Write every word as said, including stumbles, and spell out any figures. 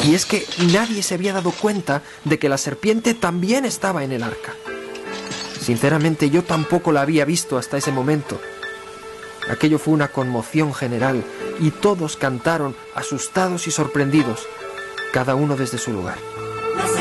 Y es que nadie se había dado cuenta de que la serpiente también estaba en el arca. Sinceramente, yo tampoco la había visto hasta ese momento. Aquello fue una conmoción general y todos cantaron asustados y sorprendidos, cada uno desde su lugar.